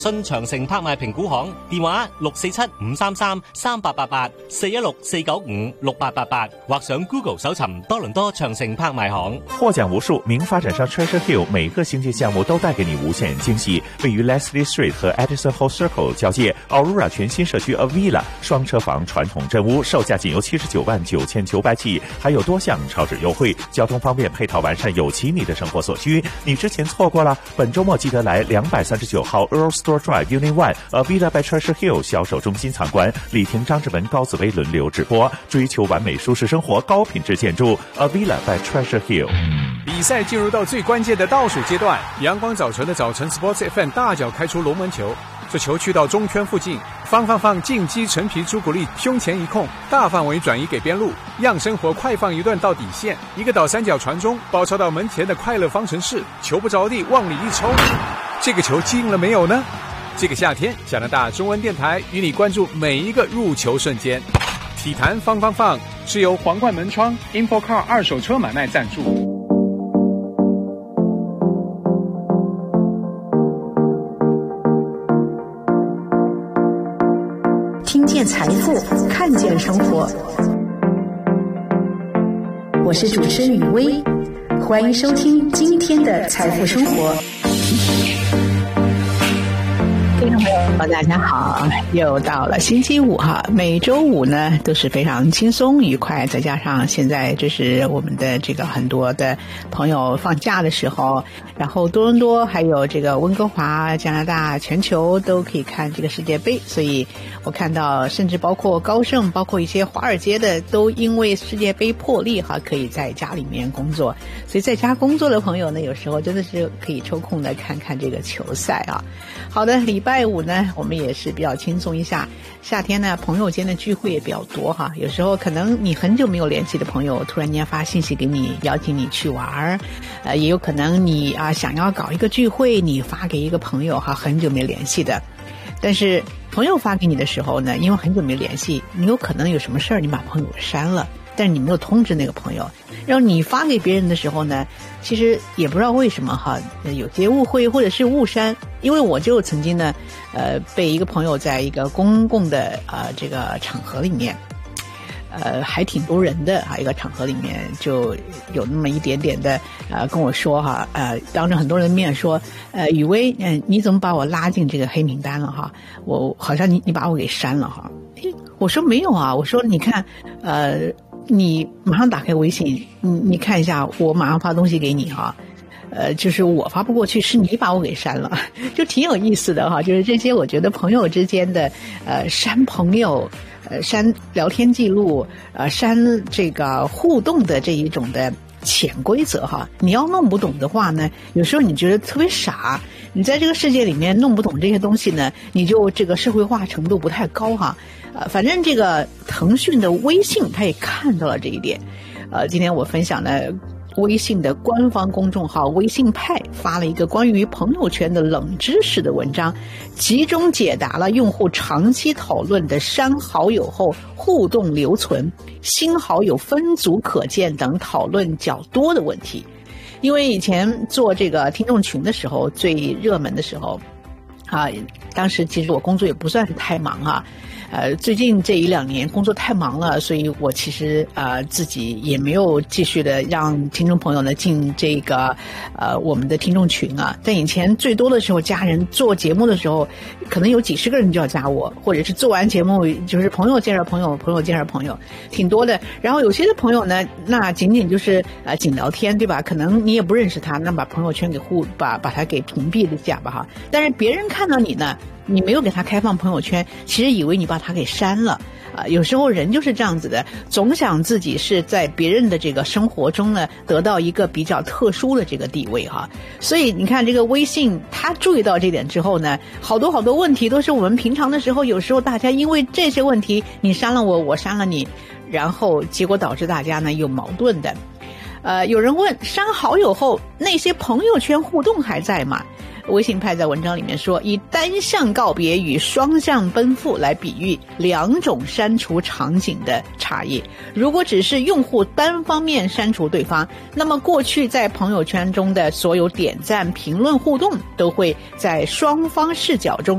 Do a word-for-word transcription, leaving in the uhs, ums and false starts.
信長城拍賣評估行，電話六四七五三三三八八八四一六四九五六八八八，或上 Google 搜尋多倫多長城拍賣行。 获奖无数，名发展商 Treasure Hill 每个新建项目都带给你无限惊喜。位于 Leslie Street 和 Edison Hall Circle 交界 Aurora 全新社区 Avila 双车房传统镇屋，售价仅由七十九万九千九百起，还有多项超值优惠，交通方便，配套完善，有其你的生活所需。你之前错过了，本周末记得来两百三十九号 Earl Store Drive Unit One Avila by Treasure Hill 销售中心参观，李婷、张志文、高紫薇轮流直播，追求完美舒适生活，高品质建筑 Avila by Treasure Hill。 比赛进入到最关键的倒数阶段，阳光早晨的早晨 Sports F M 大脚开出龙门球，这球去到中圈附近，放放放进击陈皮朱古力胸前一控，大范围转移给边路，让生活快放一段到底线，一个倒三角传中，包抄到门前的快乐方程式，球不着地往里一抽，这个球进了没有呢？这个夏天，加拿大中文电台与你关注每一个入球瞬间。体坛放放放是由皇冠门窗 InfoCar 二手车买卖赞助。 听见财富，看见生活。我是主持人雨薇，欢迎收听今天的财富生活。听众朋友大家好，又到了星期五哈，每周五呢都是非常轻松愉快，再加上现在就是我们的这个很多的朋友放假的时候，然后多伦多还有这个温哥华、加拿大、全球都可以看这个世界杯，所以我看到甚至包括高盛，包括一些华尔街的都因为世界杯破例哈，可以在家里面工作，所以在家工作的朋友呢，有时候真的是可以抽空来看看这个球赛啊。好的，礼拜五呢我们也是比较轻松一下，夏天呢朋友间的聚会也比较多哈，有时候可能你很久没有联系的朋友突然间发信息给你邀请你去玩，呃，也有可能你啊想要搞一个聚会，你发给一个朋友哈，很久没联系的，但是朋友发给你的时候呢，因为很久没联系，你有可能有什么事儿你把朋友删了，但是你没有通知那个朋友，然后你发给别人的时候呢，其实也不知道为什么哈，有些误会或者是误删。因为我就曾经呢呃被一个朋友在一个公共的呃这个场合里面，呃还挺多人的啊一个场合里面，就有那么一点点的呃跟我说哈，呃当着很多人的面说，呃雨薇，嗯、呃、你怎么把我拉进这个黑名单了哈，我好像你你把我给删了哈。我说没有啊，我说你看呃你马上打开微信，你你看一下，我马上发东西给你哈，呃就是我发不过去，是你把我给删了，就挺有意思的哈。就是这些我觉得朋友之间的呃删朋友，呃删聊天记录，呃删这个互动的这一种的潜规则哈，你要弄不懂的话呢，有时候你觉得特别傻，你在这个世界里面弄不懂这些东西呢，你就这个社会化程度不太高哈。呃，反正这个腾讯的微信他也看到了这一点，呃，今天我分享的微信的官方公众号微信派发了一个关于朋友圈的冷知识的文章，集中解答了用户长期讨论的删好友后互动留存、新好友分组可见等讨论较多的问题。因为以前做这个听众群的时候，最热门的时候啊，当时其实我工作也不算是太忙啊，呃，最近这一两年工作太忙了，所以我其实呃自己也没有继续的让听众朋友呢进这个呃我们的听众群啊。但以前最多的时候，家人做节目的时候，可能有几十个人就要加我，或者是做完节目就是朋友介绍朋友，朋友介绍朋友，挺多的。然后有些的朋友呢，那仅仅就是呃仅聊天，对吧？可能你也不认识他，那把朋友圈给互把把他给屏蔽了一下吧哈。但是别人看到你呢，你没有给他开放朋友圈，其实以为你把他给删了啊、呃。有时候人就是这样子的，总想自己是在别人的这个生活中呢得到一个比较特殊的这个地位哈。所以你看这个微信，他注意到这点之后呢，好多好多问题都是我们平常的时候，有时候大家因为这些问题，你删了我，我删了你，然后结果导致大家呢有矛盾的。呃，有人问，删好友后那些朋友圈互动还在吗？ 微信派在文章里面说，以单向告别与双向奔赴来比喻两种删除场景的差异。如果只是用户单方面删除对方，那么过去在朋友圈中的所有点赞、评论、互动都会在双方视角中